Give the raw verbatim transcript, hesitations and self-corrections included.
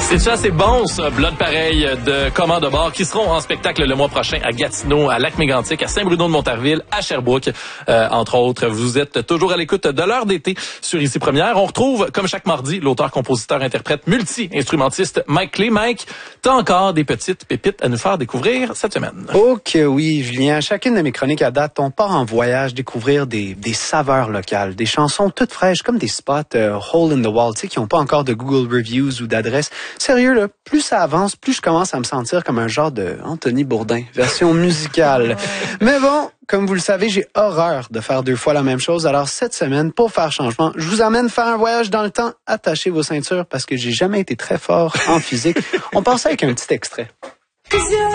C'est assez bon, ça, Blood Pareil de Comment de bord, qui seront en spectacle le mois prochain à Gatineau, à Lac-Mégantic, à Saint-Bruno-de-Montarville, à Sherbrooke, euh, entre autres. Vous êtes toujours à l'écoute de l'heure d'été sur Ici Première. On retrouve, comme chaque mardi, l'auteur, compositeur, interprète, multi-instrumentiste Mike Clé. Mike, t'as encore des petites pépites à nous faire découvrir cette semaine. Oh que oui, Julien. À chacune de mes chroniques à date, on part en voyage découvrir des, des saveurs locales, des chansons toutes fraîches, comme des spots euh, hole in the wall, tu sais, qui n'ont pas encore de Google Reviews ou d'adresse. Sérieux, là, plus ça avance, plus je commence à me sentir comme un genre de Anthony Bourdain, version musicale. Mais bon, comme vous le savez, j'ai horreur de faire deux fois la même chose. Alors cette semaine, pour faire changement, je vous amène faire un voyage dans le temps. Attachez vos ceintures parce que j'ai jamais été très fort en physique. On passe avec un petit extrait.